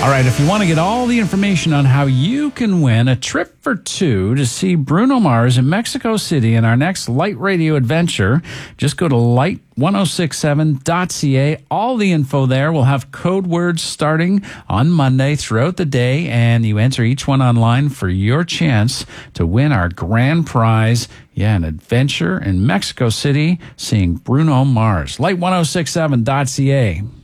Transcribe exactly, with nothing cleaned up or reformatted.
All right, if you want to get all the information on how you can win a trip for two to see Bruno Mars in Mexico City in our next Light Radio adventure, just go to light ten sixty-seven dot c a. All the info there. We'll have code words starting on Monday throughout the day, and you enter each one online for your chance to win our grand prize. Yeah, an adventure in Mexico City seeing Bruno Mars. light ten sixty-seven dot c a.